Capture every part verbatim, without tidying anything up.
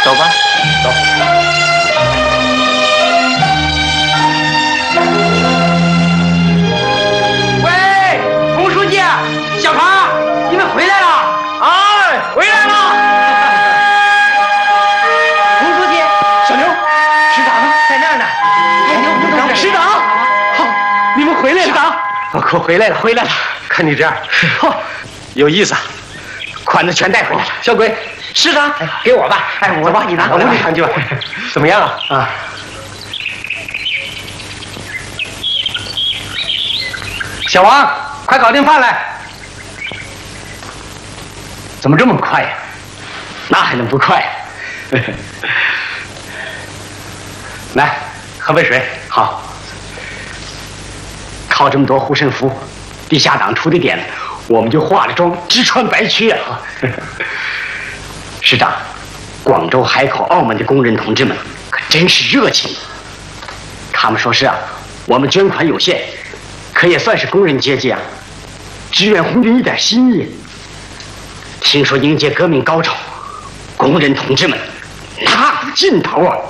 走吧，走。 喂，龚书记、小康，你们回来了！ 哎，回来了。 龚书记， 小刘，师长呢？ 在那儿呢。哎，刘刘同志， 师长，好，你们回来了。 师长， 我可回来了，回来了。看你这样，嚯，有意思啊！款子全带回来了。小鬼， 师长，给我吧。哎，我帮你拿。 我给你看去吧。怎么样啊？啊。小王，快搞定饭来。怎么这么快呀？那还能不快？来，喝杯水。好。靠这么多护身符，地下党出的点，我们就化了妆，直穿白靴啊！师长，广州、海口、澳门的工人同志们可真是热情。他们说是啊，我们捐款有限，可也算是工人阶级啊，支援红军一点心意。听说迎接革命高潮，工人同志们那股劲头啊！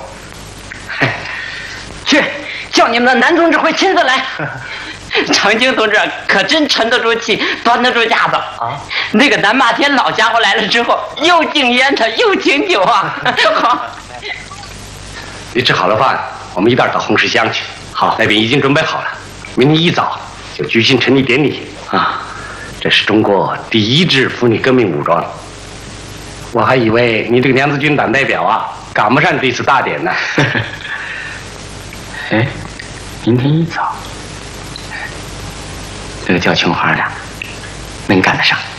去，叫你们的男同志会亲自来。长青同志可真沉得住气，端得住架子啊！那个南马天老家伙来了之后，又敬烟的又敬酒啊！好， 你吃好了饭，我们一道到红石乡去。好，那边已经准备好了，明天一早就举行成立典礼啊！这是中国第一支妇女革命武装。我还以为你这个娘子军党代表啊，赶不上这次大典呢。哎，明天一早。这个叫琼花的，能赶得上。